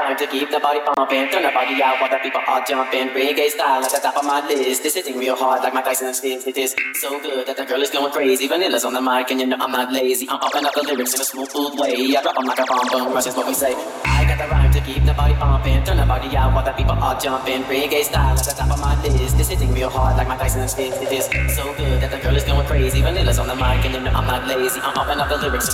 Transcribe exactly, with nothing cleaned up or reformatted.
rhyme to keep the body pumping. Turn the body out while the people are jumping. Reggae style at the top of my list. It's hitting real hard like my Tyson fist. It is so good that the girl is going crazy. Vanilla's on the mic and you know I'm not lazy. I'm upping up the lyrics in a smooth, smooth way. I drop 'em like a bomb, boom rush is what we say. I got the rhyme to keep the body pumping. Turn the body out while the people are jumping. Reggae style at the top of my list. It's hitting real hard like my Tyson fist. It is so good that the girl is going crazy. Vanilla's on the mic and you know I'm not lazy. I'm upping up the lyrics.